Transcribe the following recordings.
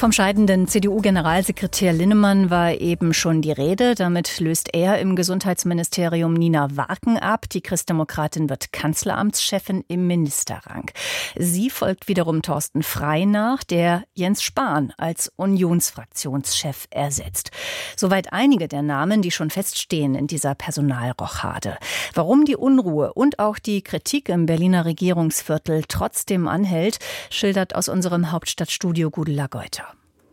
Vom scheidenden CDU-Generalsekretär Linnemann war eben schon die Rede. Damit löst er im Gesundheitsministerium Nina Warken ab. Die Christdemokratin wird Kanzleramtschefin im Ministerrang. Sie folgt wiederum Thorsten Frey nach, der Jens Spahn als Unionsfraktionschef ersetzt. Soweit einige der Namen, die schon feststehen in dieser Personalrochade. Warum die Unruhe und auch die Kritik im Berliner Regierungsviertel trotzdem anhält, schildert aus unserem Hauptstadtstudio Gudula Geuter.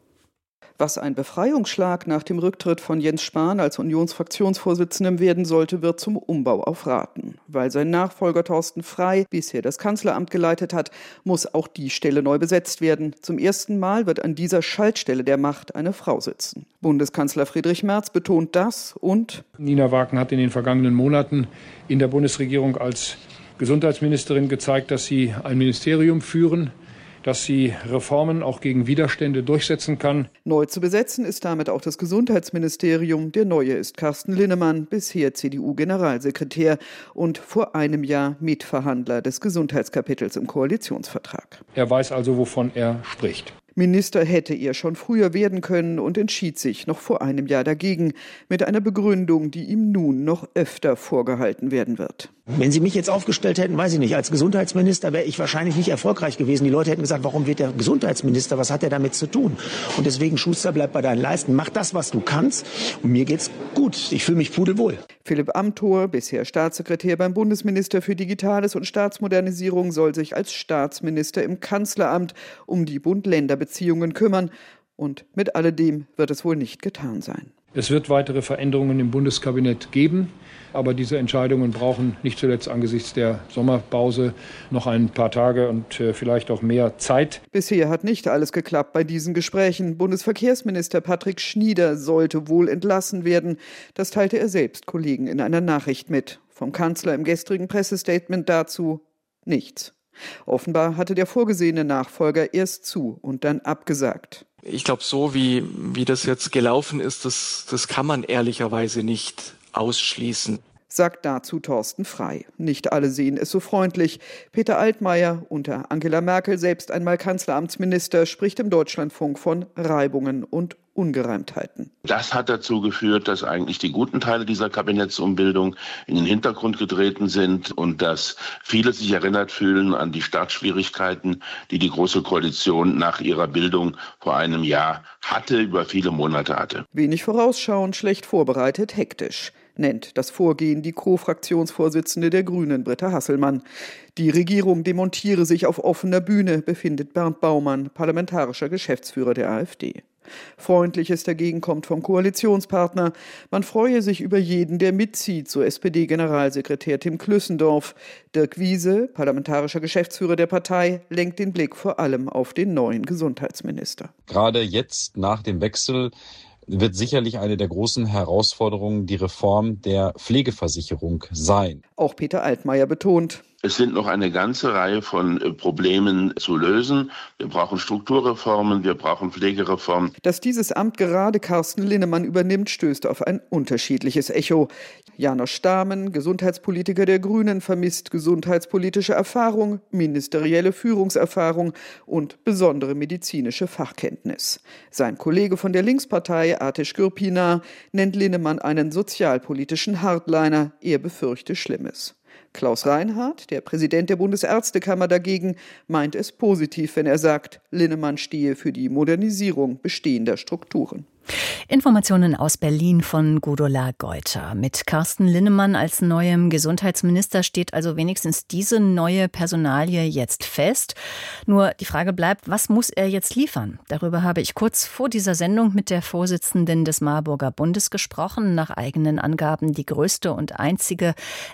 Was ein Befreiungsschlag nach dem Rücktritt von Jens Spahn als Unionsfraktionsvorsitzendem werden sollte, wird zum Umbau auf Raten. Weil sein Nachfolger Thorsten Frey bisher das Kanzleramt geleitet hat, muss auch die Stelle neu besetzt werden. Zum ersten Mal wird an dieser Schaltstelle der Macht eine Frau sitzen. Bundeskanzler Friedrich Merz betont das und Nina Warken hat in den vergangenen Monaten in der Bundesregierung als Gesundheitsministerin gezeigt, dass sie ein Ministerium führen, dass sie Reformen auch gegen Widerstände durchsetzen kann. Neu zu besetzen ist damit auch das Gesundheitsministerium. Der neue ist Carsten Linnemann, bisher CDU-Generalsekretär und vor einem Jahr Mitverhandler des Gesundheitskapitels im Koalitionsvertrag. Er weiß also, wovon er spricht. Minister hätte er schon früher werden können und entschied sich noch vor einem Jahr dagegen, mit einer Begründung, die ihm nun noch öfter vorgehalten werden wird. Wenn Sie mich jetzt aufgestellt hätten, weiß ich nicht, als Gesundheitsminister wäre ich wahrscheinlich nicht erfolgreich gewesen. Die Leute hätten gesagt, warum wird der Gesundheitsminister, was hat er damit zu tun? Und deswegen, Schuster, bleib bei deinen Leisten, mach das, was du kannst und mir geht's gut. Ich fühle mich pudelwohl. Philipp Amthor, bisher Staatssekretär beim Bundesminister für Digitales und Staatsmodernisierung, soll sich als Staatsminister im Kanzleramt um die Bund-Länder-Beziehungen kümmern. Und mit alledem wird es wohl nicht getan sein. Es wird weitere Veränderungen im Bundeskabinett geben, aber diese Entscheidungen brauchen nicht zuletzt angesichts der Sommerpause noch ein paar Tage und vielleicht auch mehr Zeit. Bisher hat nicht alles geklappt bei diesen Gesprächen. Bundesverkehrsminister Patrick Schnieder sollte wohl entlassen werden. Das teilte er selbst Kollegen in einer Nachricht mit. Vom Kanzler im gestrigen Pressestatement dazu nichts. Offenbar hatte der vorgesehene Nachfolger erst zu und dann abgesagt. Ich glaube, so wie das jetzt gelaufen ist, das kann man ehrlicherweise nicht ausschließen. Sagt dazu Thorsten Frey. Nicht alle sehen es so freundlich. Peter Altmaier, unter Angela Merkel selbst einmal Kanzleramtsminister, spricht im Deutschlandfunk von Reibungen und Ungereimtheiten. Das hat dazu geführt, dass eigentlich die guten Teile dieser Kabinettsumbildung in den Hintergrund getreten sind und dass viele sich erinnert fühlen an die Startschwierigkeiten, die die Große Koalition nach ihrer Bildung vor einem Jahr hatte, über viele Monate hatte. Wenig vorausschauend, schlecht vorbereitet, hektisch, nennt das Vorgehen die Co-Fraktionsvorsitzende der Grünen, Britta Hasselmann. Die Regierung demontiere sich auf offener Bühne, befindet Bernd Baumann, parlamentarischer Geschäftsführer der AfD. Freundliches dagegen kommt vom Koalitionspartner. Man freue sich über jeden, der mitzieht, so SPD-Generalsekretär Tim Klüssendorf. Dirk Wiese, parlamentarischer Geschäftsführer der Partei, lenkt den Blick vor allem auf den neuen Gesundheitsminister. Gerade jetzt nach dem Wechsel wird sicherlich eine der großen Herausforderungen die Reform der Pflegeversicherung sein. Auch Peter Altmaier betont: Es sind noch eine ganze Reihe von Problemen zu lösen. Wir brauchen Strukturreformen, wir brauchen Pflegereformen. Dass dieses Amt gerade Carsten Linnemann übernimmt, stößt auf ein unterschiedliches Echo. Janosch Stamen, Gesundheitspolitiker der Grünen, vermisst gesundheitspolitische Erfahrung, ministerielle Führungserfahrung und besondere medizinische Fachkenntnis. Sein Kollege von der Linkspartei, Ateş Gürpınar, nennt Linnemann einen sozialpolitischen Hardliner. Er befürchte Schlimmes. Klaus Reinhardt, der Präsident der Bundesärztekammer dagegen, meint es positiv, wenn er sagt, Linnemann stehe für die Modernisierung bestehender Strukturen. Informationen aus Berlin von Gudula Geuter. Mit Carsten Linnemann als neuem Gesundheitsminister steht also wenigstens diese neue Personalie jetzt fest. Nur die Frage bleibt, was muss er jetzt liefern? Darüber habe ich kurz vor dieser Sendung mit der Vorsitzenden des Marburger Bundes gesprochen, nach eigenen Angaben die größte und einzige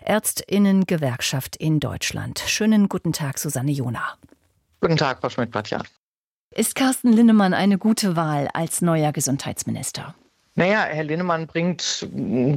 Ärztinnen-Gewerkschaft in Deutschland. Schönen guten Tag, Susanne Jona. Guten Tag, Frau Schmidt-Bachmann. Ist Carsten Linnemann eine gute Wahl als neuer Gesundheitsminister? Naja, Herr Linnemann bringt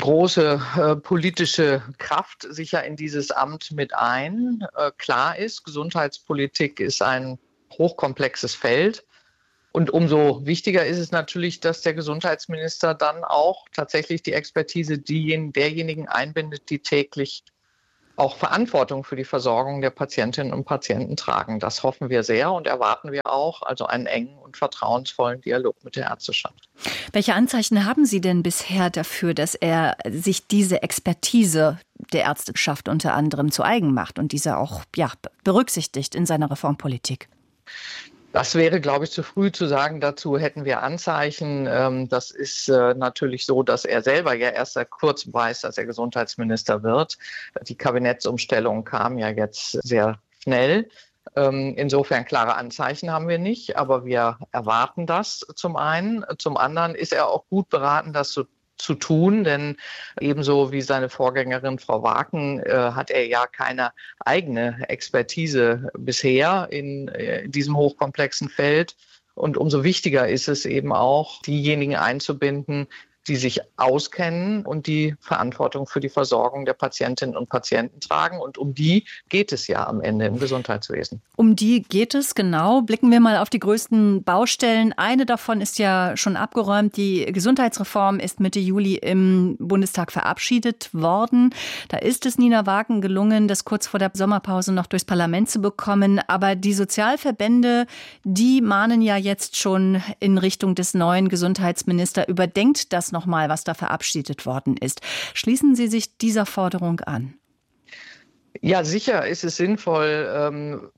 große politische Kraft sicher in dieses Amt mit ein. Klar ist, Gesundheitspolitik ist ein hochkomplexes Feld. Und umso wichtiger ist es natürlich, dass der Gesundheitsminister dann auch tatsächlich die Expertise derjenigen einbindet, die täglich auch Verantwortung für die Versorgung der Patientinnen und Patienten tragen. Das hoffen wir sehr und erwarten wir auch, also einen engen und vertrauensvollen Dialog mit der Ärzteschaft. Welche Anzeichen haben Sie denn bisher dafür, dass er sich diese Expertise der Ärzteschaft unter anderem zu eigen macht und diese auch berücksichtigt in seiner Reformpolitik? Das wäre, glaube ich, zu früh zu sagen. Dazu hätten wir Anzeichen. Das ist natürlich so, dass er selber ja erst seit kurzem weiß, dass er Gesundheitsminister wird. Die Kabinettsumstellung kam ja jetzt sehr schnell. Insofern klare Anzeichen haben wir nicht, aber wir erwarten das zum einen. Zum anderen ist er auch gut beraten, das zu tun, denn ebenso wie seine Vorgängerin Frau Waaken hat er ja keine eigene Expertise bisher in diesem hochkomplexen Feld. Und umso wichtiger ist es eben auch, diejenigen einzubinden, die sich auskennen und die Verantwortung für die Versorgung der Patientinnen und Patienten tragen. Und um die geht es ja am Ende im Gesundheitswesen. Um die geht es, genau. Blicken wir mal auf die größten Baustellen. Eine davon ist ja schon abgeräumt. Die Gesundheitsreform ist Mitte Juli im Bundestag verabschiedet worden. Da ist es Nina Waaken gelungen, das kurz vor der Sommerpause noch durchs Parlament zu bekommen. Aber die Sozialverbände, die mahnen ja jetzt schon in Richtung des neuen Gesundheitsministers, überdenkt das nochmal, was da verabschiedet worden ist. Schließen Sie sich dieser Forderung an? Ja, sicher ist es sinnvoll,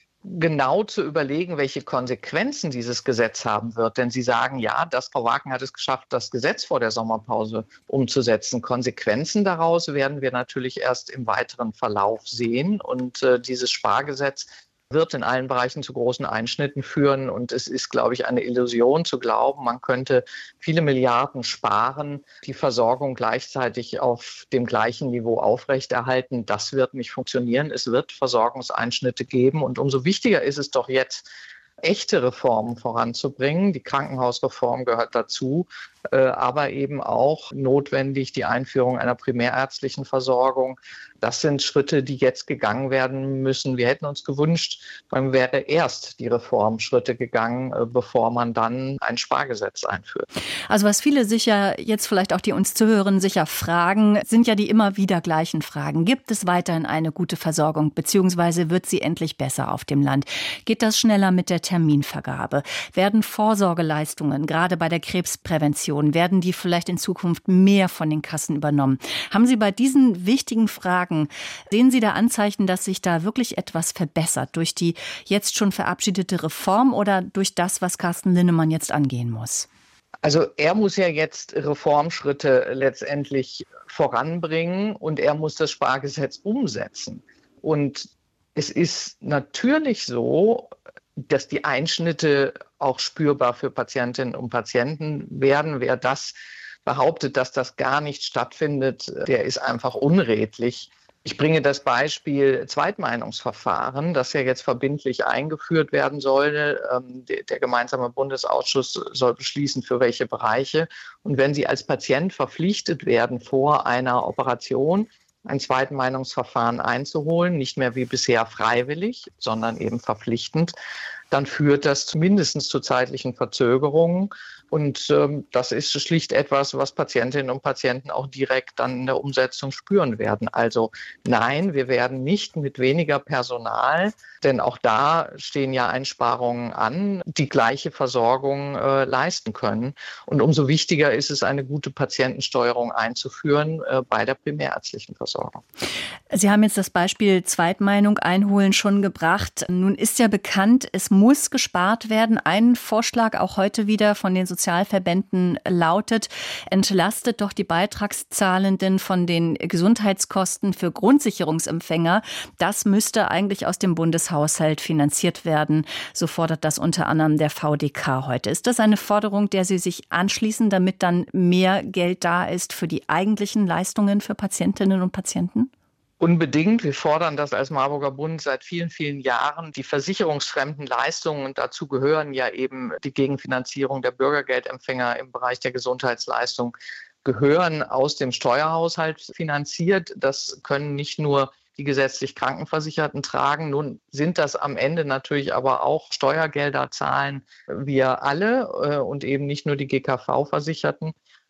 genau zu überlegen, welche Konsequenzen dieses Gesetz haben wird. Denn Sie sagen ja, Frau Waaken hat es geschafft, das Gesetz vor der Sommerpause umzusetzen. Konsequenzen daraus werden wir natürlich erst im weiteren Verlauf sehen. Und dieses Spargesetz wird in allen Bereichen zu großen Einschnitten führen. Und es ist, glaube ich, eine Illusion zu glauben, man könnte viele Milliarden sparen, die Versorgung gleichzeitig auf dem gleichen Niveau aufrechterhalten. Das wird nicht funktionieren. Es wird Versorgungseinschnitte geben. Und umso wichtiger ist es doch jetzt, echte Reformen voranzubringen. Die Krankenhausreform gehört dazu, aber eben auch notwendig die Einführung einer primärärztlichen Versorgung. Das sind Schritte, die jetzt gegangen werden müssen. Wir hätten uns gewünscht, man wäre erst die Reformschritte gegangen, bevor man dann ein Spargesetz einführt. Also was viele sicher, jetzt vielleicht auch die uns zuhören, sicher fragen, sind ja die immer wieder gleichen Fragen. Gibt es weiterhin eine gute Versorgung, beziehungsweise wird sie endlich besser auf dem Land? Geht das schneller mit der Terminvergabe? Werden Vorsorgeleistungen, gerade bei der Krebsprävention, werden die vielleicht in Zukunft mehr von den Kassen übernommen? Haben Sie bei diesen wichtigen Fragen, sehen Sie da Anzeichen, dass sich da wirklich etwas verbessert durch die jetzt schon verabschiedete Reform oder durch das, was Carsten Linnemann jetzt angehen muss? Also er muss ja jetzt Reformschritte letztendlich voranbringen und er muss das Spargesetz umsetzen. Und es ist natürlich so, dass die Einschnitte auch spürbar für Patientinnen und Patienten werden. Wer das behauptet, dass das gar nicht stattfindet, der ist einfach unredlich. Ich bringe das Beispiel Zweitmeinungsverfahren, das ja jetzt verbindlich eingeführt werden soll. Der gemeinsame Bundesausschuss soll beschließen, für welche Bereiche. Und wenn Sie als Patient verpflichtet werden, vor einer Operation ein Zweitmeinungsverfahren einzuholen, nicht mehr wie bisher freiwillig, sondern eben verpflichtend, dann führt das zumindest zu zeitlichen Verzögerungen. Und das ist schlicht etwas, was Patientinnen und Patienten auch direkt dann in der Umsetzung spüren werden. Also nein, wir werden nicht mit weniger Personal, denn auch da stehen ja Einsparungen an, die gleiche Versorgung leisten können. Und umso wichtiger ist es, eine gute Patientensteuerung einzuführen bei der primärärztlichen Versorgung. Sie haben jetzt das Beispiel Zweitmeinung einholen schon gebracht. Nun ist ja bekannt, es muss gespart werden. Ein Vorschlag auch heute wieder von den Sozialverbänden lautet, entlastet doch die Beitragszahlenden von den Gesundheitskosten für Grundsicherungsempfänger. Das müsste eigentlich aus dem Bundeshaushalt finanziert werden. So fordert das unter anderem der VDK heute. Ist das eine Forderung, der Sie sich anschließen, damit dann mehr Geld da ist für die eigentlichen Leistungen für Patientinnen und Patienten? Unbedingt. Wir fordern das als Marburger Bund seit vielen, vielen Jahren. Die versicherungsfremden Leistungen, und dazu gehören ja eben die Gegenfinanzierung der Bürgergeldempfänger im Bereich der Gesundheitsleistung, gehören aus dem Steuerhaushalt finanziert. Das können nicht nur die gesetzlich Krankenversicherten tragen. Nun sind das am Ende natürlich aber auch Steuergelder, zahlen wir alle und eben nicht nur die GKV-Versicherten.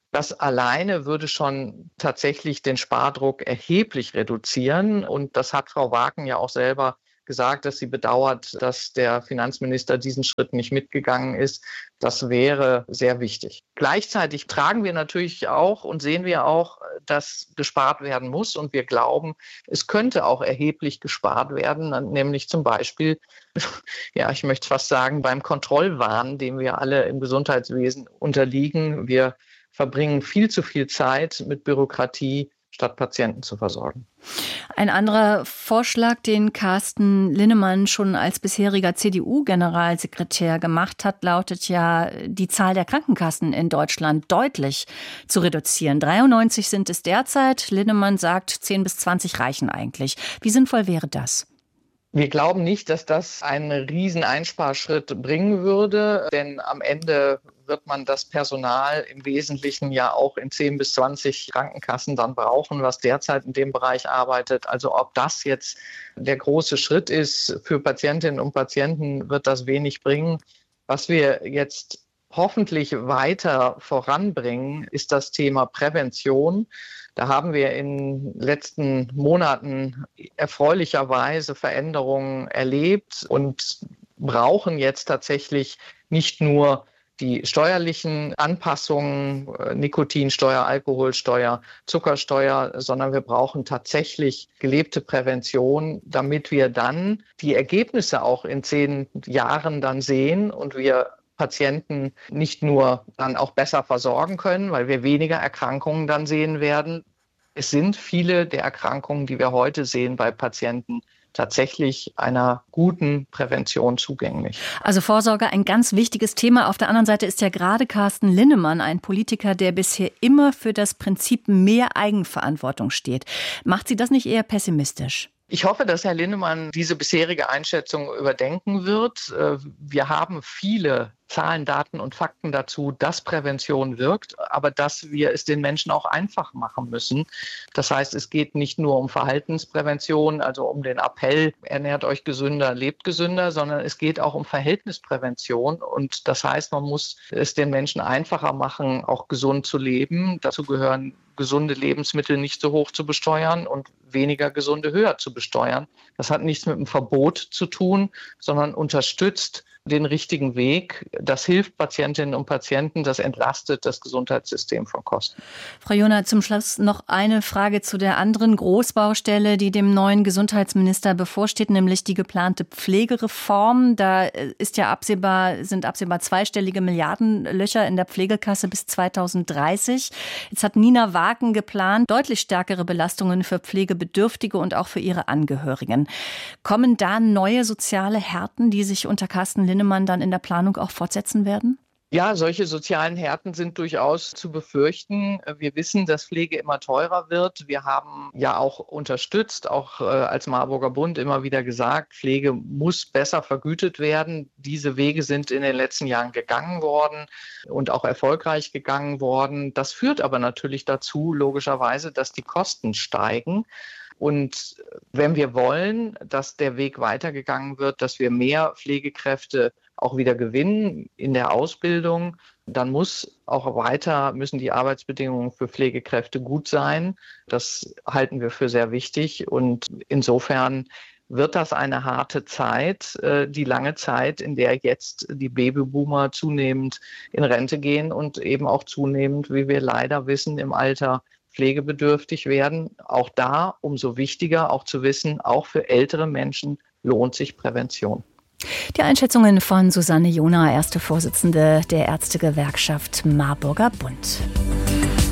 Das alleine würde schon tatsächlich den Spardruck erheblich reduzieren. Und das hat Frau Waaken ja auch selber gesagt, dass sie bedauert, dass der Finanzminister diesen Schritt nicht mitgegangen ist. Das wäre sehr wichtig. Gleichzeitig tragen wir natürlich auch und sehen wir auch, dass gespart werden muss. Und wir glauben, es könnte auch erheblich gespart werden, nämlich zum Beispiel, ja, ich möchte fast sagen, beim Kontrollwahn, dem wir alle im Gesundheitswesen unterliegen. Wir verbringen viel zu viel Zeit mit Bürokratie, statt Patienten zu versorgen. Ein anderer Vorschlag, den Carsten Linnemann schon als bisheriger CDU-Generalsekretär gemacht hat, lautet ja, die Zahl der Krankenkassen in Deutschland deutlich zu reduzieren. 93 sind es derzeit. Linnemann sagt, 10 bis 20 reichen eigentlich. Wie sinnvoll wäre das? Wir glauben nicht, dass das einen riesen Einsparschritt bringen würde, denn am Ende wird man das Personal im Wesentlichen ja auch in 10 bis 20 Krankenkassen dann brauchen, was derzeit in dem Bereich arbeitet. Also ob das jetzt der große Schritt ist für Patientinnen und Patienten, wird das wenig bringen. Was wir jetzt hoffentlich weiter voranbringen, ist das Thema Prävention. Da haben wir in den letzten Monaten erfreulicherweise Veränderungen erlebt und brauchen jetzt tatsächlich nicht nur die steuerlichen Anpassungen, Nikotinsteuer, Alkoholsteuer, Zuckersteuer, sondern wir brauchen tatsächlich gelebte Prävention, damit wir dann die Ergebnisse auch in 10 Jahren dann sehen und wir Patienten nicht nur dann auch besser versorgen können, weil wir weniger Erkrankungen dann sehen werden. Es sind viele der Erkrankungen, die wir heute sehen bei Patienten, tatsächlich einer guten Prävention zugänglich. Also Vorsorge ein ganz wichtiges Thema. Auf der anderen Seite ist ja gerade Carsten Linnemann ein Politiker, der bisher immer für das Prinzip mehr Eigenverantwortung steht. Macht Sie das nicht eher pessimistisch? Ich hoffe, dass Herr Linnemann diese bisherige Einschätzung überdenken wird. Wir haben viele Zahlen, Daten und Fakten dazu, dass Prävention wirkt, aber dass wir es den Menschen auch einfach machen müssen. Das heißt, es geht nicht nur um Verhaltensprävention, also um den Appell, ernährt euch gesünder, lebt gesünder, sondern es geht auch um Verhältnisprävention. Und das heißt, man muss es den Menschen einfacher machen, auch gesund zu leben. Dazu gehören gesunde Lebensmittel nicht so hoch zu besteuern und weniger gesunde höher zu besteuern. Das hat nichts mit einem Verbot zu tun, sondern unterstützt den richtigen Weg. Das hilft Patientinnen und Patienten, das entlastet das Gesundheitssystem von Kosten. Frau Joner, zum Schluss noch eine Frage zu der anderen Großbaustelle, die dem neuen Gesundheitsminister bevorsteht, nämlich die geplante Pflegereform. Da sind absehbar zweistellige Milliardenlöcher in der Pflegekasse bis 2030. Jetzt hat Nina Waaken geplant, deutlich stärkere Belastungen für Pflegebedürftige und auch für ihre Angehörigen. Kommen da neue soziale Härten, die sich unter Carsten Linnemann dann in der Planung auch fortsetzen werden? Ja, solche sozialen Härten sind durchaus zu befürchten. Wir wissen, dass Pflege immer teurer wird. Wir haben ja auch unterstützt, auch als Marburger Bund immer wieder gesagt, Pflege muss besser vergütet werden. Diese Wege sind in den letzten Jahren gegangen worden und auch erfolgreich gegangen worden. Das führt aber natürlich dazu, logischerweise, dass die Kosten steigen. Und wenn wir wollen, dass der Weg weitergegangen wird, dass wir mehr Pflegekräfte auch wieder gewinnen in der Ausbildung, dann müssen die Arbeitsbedingungen für Pflegekräfte gut sein. Das halten wir für sehr wichtig. Und insofern wird das eine harte Zeit, die lange Zeit, in der jetzt die Babyboomer zunehmend in Rente gehen und eben auch zunehmend, wie wir leider wissen, im Alter pflegebedürftig werden. Auch da umso wichtiger, auch zu wissen, auch für ältere Menschen lohnt sich Prävention. Die Einschätzungen von Susanne Joner, erste Vorsitzende der Ärztegewerkschaft Marburger Bund.